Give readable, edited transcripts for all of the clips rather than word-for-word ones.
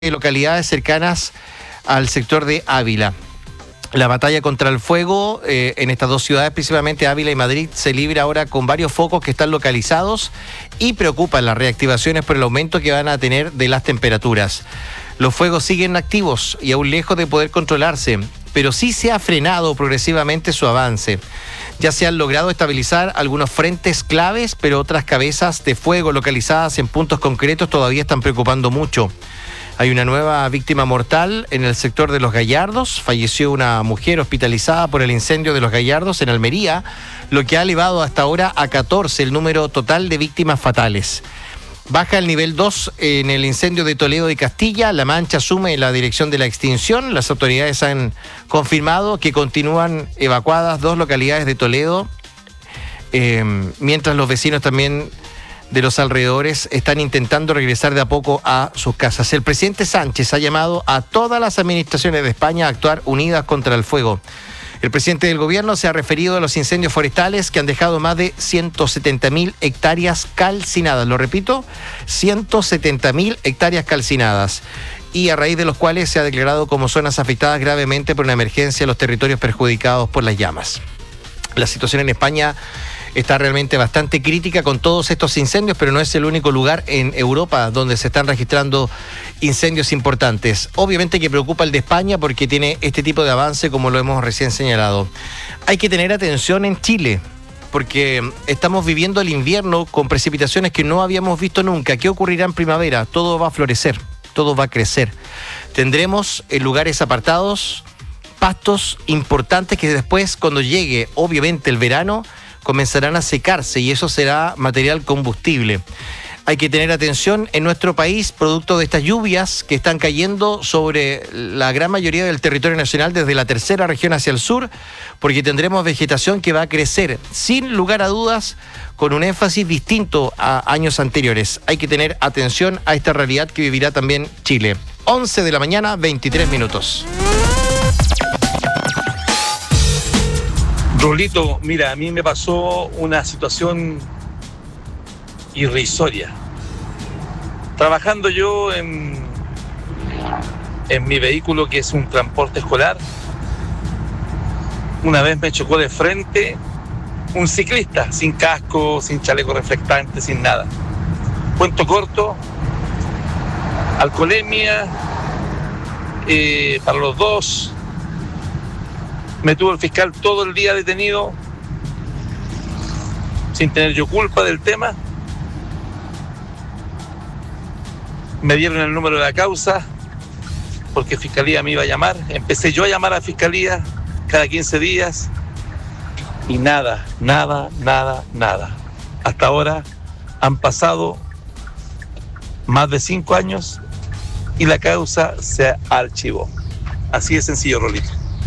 localidades cercanas al sector de Ávila. La batalla contra el fuego en estas dos ciudades, principalmente Ávila y Madrid, se libra ahora con varios focos que están localizados y preocupan las reactivaciones por el aumento que van a tener de las temperaturas. Los fuegos siguen activos y aún lejos de poder controlarse, pero sí se ha frenado progresivamente su avance. Ya se han logrado estabilizar algunos frentes claves, pero otras cabezas de fuego localizadas en puntos concretos todavía están preocupando mucho. Hay una nueva víctima mortal en el sector de Los Gallardos. Falleció una mujer hospitalizada por el incendio de Los Gallardos en Almería, lo que ha elevado hasta ahora a 14 el número total de víctimas fatales. Baja el nivel 2 en el incendio de Toledo y Castilla. La Mancha asume la dirección de la extinción. Las autoridades han confirmado que continúan evacuadas 2 localidades de Toledo, mientras los vecinos también de los alrededores están intentando regresar de a poco a sus casas. El presidente Sánchez ha llamado a todas las administraciones de España a actuar unidas contra el fuego. El presidente del gobierno se ha referido a los incendios forestales que han dejado más de 170.000 hectáreas calcinadas. Lo repito, 170.000 hectáreas calcinadas, y a raíz de los cuales se ha declarado como zonas afectadas gravemente por una emergencia los territorios perjudicados por las llamas. La situación en España está realmente bastante crítica con todos estos incendios, pero no es el único lugar en Europa donde se están registrando incendios importantes. Obviamente que preocupa el de España porque tiene este tipo de avance, como lo hemos recién señalado. Hay que tener atención en Chile, porque estamos viviendo el invierno con precipitaciones que no habíamos visto nunca. ¿Qué ocurrirá en primavera? Todo va a florecer, todo va a crecer. Tendremos en lugares apartados pastos importantes que después, cuando llegue obviamente el verano, comenzarán a secarse y eso será material combustible. Hay que tener atención en nuestro país, producto de estas lluvias que están cayendo sobre la gran mayoría del territorio nacional, desde la tercera región hacia el sur, porque tendremos vegetación que va a crecer, sin lugar a dudas, con un énfasis distinto a años anteriores. Hay que tener atención a esta realidad que vivirá también Chile. 11 de la mañana, 23 minutos. Rolito, mira, a mí me pasó una situación irrisoria. Trabajando yo en mi vehículo, que es un transporte escolar, una vez me chocó de frente un ciclista, sin casco, sin chaleco reflectante, sin nada. Cuento corto, alcoholemia para los dos. Me tuvo el fiscal todo el día detenido, sin tener yo culpa del tema. Me dieron el número de la causa, porque Fiscalía me iba a llamar. Empecé yo a llamar a Fiscalía cada 15 días y nada. Hasta ahora han pasado más de 5 años y la causa se archivó. Así de sencillo, Rolito.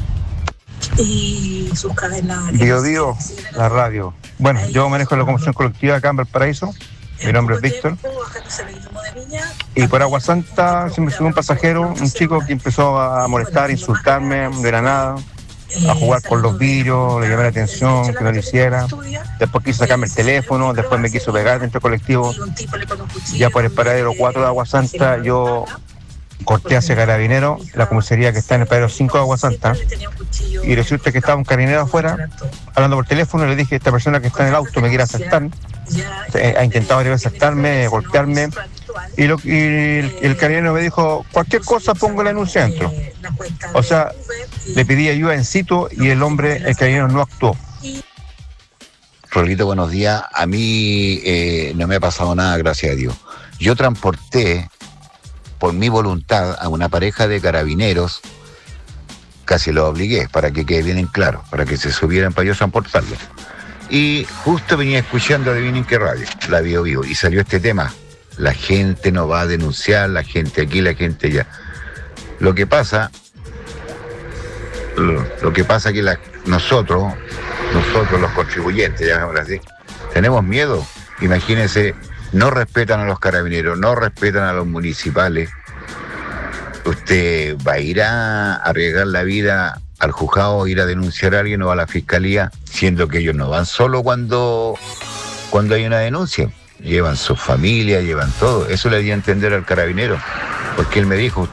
Y sus cadenas. Dio, la radio. Bueno, yo manejo la locomoción colectiva acá en Valparaíso. Mi nombre es Víctor. Y por Agua Santa se me subió un pasajero, un chico que empezó a molestar, a insultarme de la nada, a jugar con los vidrios, le llamé la atención que no lo hiciera. Después quiso sacarme el teléfono, después me quiso pegar dentro del colectivo. Ya por el paradero 4 de Agua Santa, yo corté hacia Carabineros, la comisaría que está en el paradero 5 de Agua Santa, y resulta que estaba un carabinero afuera hablando por teléfono. Le dije: esta persona que está en el auto me quiere asaltar, ha intentado asaltarme, golpearme, y el carabinero me dijo: cualquier cosa pongo la denuncia dentro. O sea, le pedí ayuda en sitio y el carabinero no actuó. Rolito, buenos días. A mí no me ha pasado nada, gracias a Dios. Yo transporté por mi voluntad a una pareja de carabineros, casi los obligué, para que quede bien en claro, para que se subieran para yo transportarlos. Y justo venía escuchando, adivinen qué radio, la Bio Bio, y salió este tema: la gente no va a denunciar, la gente aquí, la gente allá. Lo que pasa que nosotros los contribuyentes, llamémoslo así, tenemos miedo. Imagínense, no respetan a los carabineros, no respetan a los municipales. ¿Usted va a ir a arriesgar la vida al juzgado, ir a denunciar a alguien o a la fiscalía, siendo que ellos no van solo cuando hay una denuncia? Llevan su familia, llevan todo. Eso le di a entender al carabinero. Porque él me dijo,